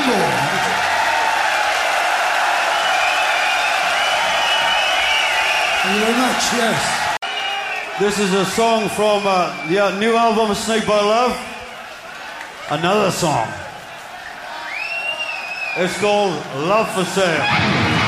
Thank you very much, yes. This is a song from the new album, Snake by Love. Another song. It's called Love for Sale.